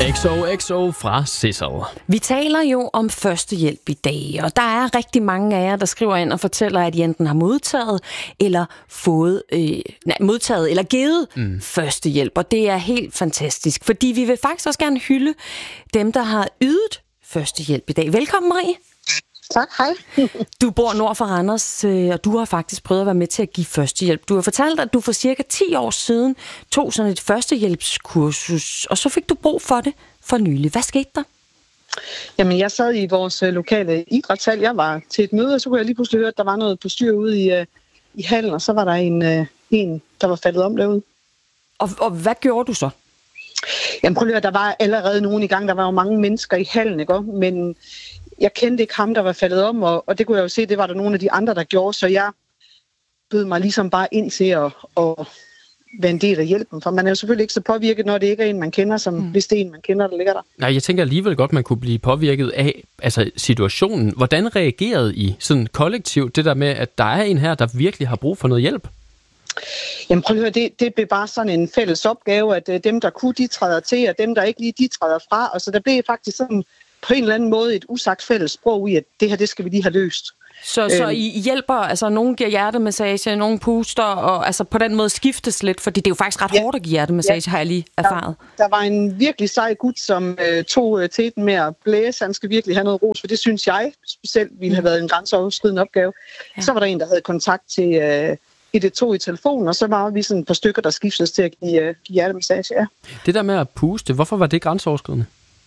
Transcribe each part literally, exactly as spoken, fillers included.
X O X O fra Sissel. Vi taler jo om førstehjælp i dag, og der er rigtig mange af jer, der skriver ind og fortæller, at I enten har modtaget eller fået, øh, nej, modtaget eller givet mm. førstehjælp, og det er helt fantastisk, fordi vi vil faktisk også gerne hylde dem, der har ydet førstehjælp i dag. Velkommen, Marie. Tak, hej. Du bor nord for Randers, og du har faktisk prøvet at være med til at give førstehjælp. Du har fortalt, at du for cirka ti år siden tog sådan et førstehjælpskursus, og så fik du brug for det for nylig. Hvad skete der? Jamen, jeg sad i vores lokale idrætshal. Jeg var til et møde, og så kunne jeg lige pludselig høre, at der var noget på styr ude i, i hallen, og så var der en, en der var faldet om derude. Og, og hvad gjorde du så? Jamen, prøv at høre, der var allerede nogen i gang. Der var jo mange mennesker i hallen, ikke? Men jeg kendte ikke ham, der var faldet om, og, og det kunne jeg jo se, det var der nogle af de andre, der gjorde, så jeg bød mig ligesom bare ind til at, at være en del af hjælpen, for man er jo selvfølgelig ikke så påvirket, når det ikke er en, man kender, som mm. hvis det er en, man kender, der ligger der. Nej, jeg tænker alligevel godt, man kunne blive påvirket af altså situationen. Hvordan reagerede I sådan kollektivt det der med, at der er en her, der virkelig har brug for noget hjælp? Jamen prøv at høre, det, det blev bare sådan en fælles opgave, at uh, dem, der kunne, de træder til, og dem, der ikke lige, de træder fra, og så der blev faktisk sådan på en eller anden måde et usagt fælles sprog i, at det her, det skal vi lige have løst. Så, øhm. så I hjælper, altså nogen giver hjertemassage, nogen puster, og altså på den måde skiftes lidt, fordi det er jo faktisk ret ja. hårdt at give hjertemassage, ja. har jeg lige erfaret. Der, der var en virkelig sej gut, som øh, tog øh, til den med at blæse. Han skal virkelig have noget ros, for det synes jeg specielt ville have været en grænseoverskridende opgave. Ja. Så var der en, der havde kontakt til øh, et et to i telefonen, og så var vi sådan et par stykker, der skiftes til at give, øh, give hjertemassage. Ja. Det der med at puste, hvorfor var det grænseoverskridende?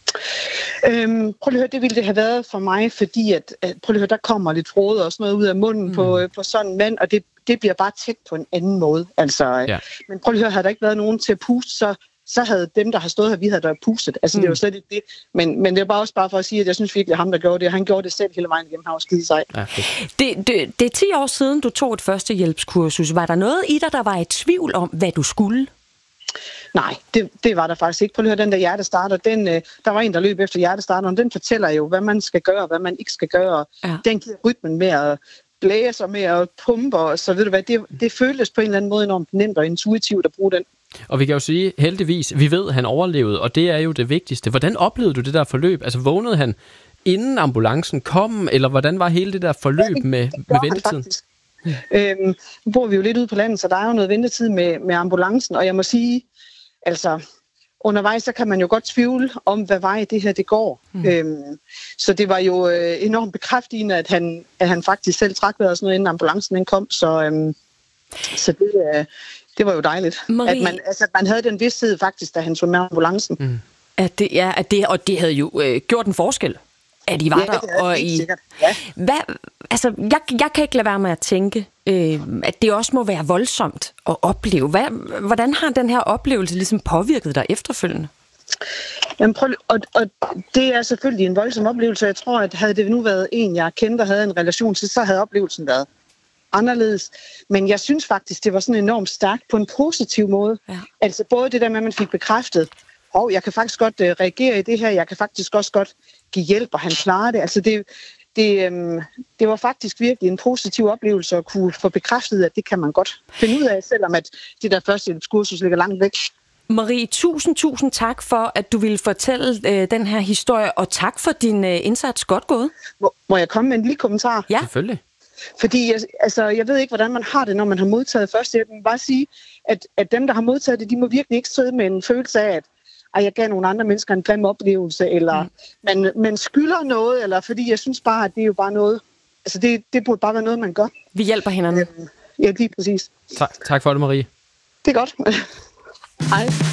Øhm, prøv at høre, det ville det have været for mig, fordi at, at prøv at høre, der kommer lidt frode og sådan noget ud af munden mm. på, på sådan en mand, og det, det bliver bare tæt på en anden måde. Altså, ja. Men prøv at høre, havde der ikke været nogen til at puste, så, så havde dem, der har stået her, vi havde der pustet. Altså, mm. det var slet ikke det. Men, men det er bare også bare for at sige, at jeg synes virkelig, at ham, der gjorde det, han gjorde det selv hele vejen igennem, han var skide sej. Ja, det, det, det er ti år siden, du tog et førstehjælpskursus. Var der noget i dig, der var i tvivl om, hvad du skulle? Nej, det, det var der faktisk ikke. Prøv at høre, den der hjertestarter, den, øh, der var en, der løb efter hjertestarteren, den fortæller jo, hvad man skal gøre, og hvad man ikke skal gøre. Ja. Den giver rytmen med at blæse og med at pumpe, og så ved du hvad, det, det føltes på en eller anden måde enormt nemt og intuitivt at bruge den. Og vi kan jo sige, heldigvis, vi ved, at han overlevede, og det er jo det vigtigste. Hvordan oplevede du det der forløb? Altså vågnede han, inden ambulancen kom, eller hvordan var hele det der forløb ja, med, med ventetiden? Ja. Øhm, nu bor vi jo lidt ude på landet, så der er jo noget ventetid med, med ambulancen, og jeg må sige, altså, undervejs, så kan man jo godt tvivle om, hvad vej det her det går. Mm. Øhm, så det var jo øh, enormt bekræftende, at han, at han faktisk selv trak vejret og sådan noget, inden ambulancen den kom. Så, øhm, så det, øh, det var jo dejligt. Marie... At man, altså, man havde den vidsthed faktisk, da han tog med ambulancen. Mm. At det, ja, at det, og det havde jo øh, gjort en forskel, at I var ja, der. Det er og I... sikkert. Ja. Hvad, altså, jeg, jeg kan ikke lade være med at tænke, øh, at det også må være voldsomt at opleve. Hvad, hvordan har den her oplevelse ligesom påvirket dig efterfølgende? Jamen, prøv, og, og det er selvfølgelig en voldsom oplevelse. Jeg tror, at havde det nu været en, jeg kendte og havde en relation til, så havde oplevelsen været anderledes. Men jeg synes faktisk, det var sådan enormt stærkt på en positiv måde. Ja. Altså både det der med, at man fik bekræftet, og jeg kan faktisk godt uh, reagere i det her, jeg kan faktisk også godt give hjælp, og han klarer det. Altså det, det, øhm, det var faktisk virkelig en positiv oplevelse at kunne få bekræftet, at det kan man godt finde ud af, selvom at det der førstehjælpskursus ligger langt væk. Marie, tusind, tusind tak for, at du ville fortælle øh, den her historie, og tak for din øh, indsats. Godt gået. Må, må jeg komme med en lille kommentar? Ja. Selvfølgelig. Fordi jeg, altså, jeg ved ikke, hvordan man har det, når man har modtaget førstehjælp. Jeg vil bare sige, at, at dem, der har modtaget det, de må virkelig ikke sidde med en følelse af, at at jeg gav nogle andre mennesker en grim oplevelse, eller mm. man, man skylder noget, eller fordi jeg synes bare, at det er jo bare noget, altså det, det burde bare være noget, man gør. Vi hjælper hinanden. Ja, lige præcis. Tak, tak for det, Marie. Det er godt. Hej.